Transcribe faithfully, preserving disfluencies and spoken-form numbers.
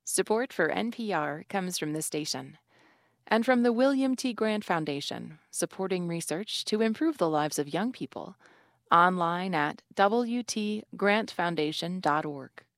Support for N P R comes from the station and from the William T. Grant Foundation, supporting research to improve the lives of young people. Online at w t grant foundation dot org.